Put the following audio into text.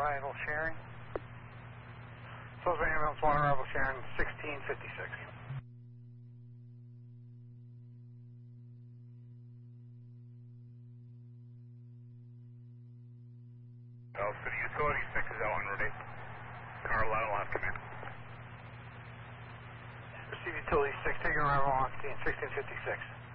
arrival sharing. Sullivan Ambulance 1 arrival sharing 1656. City Utility 6 is out on Route 8. Car 11 will have come in. Receive Utility 6, taking arrival on 1656.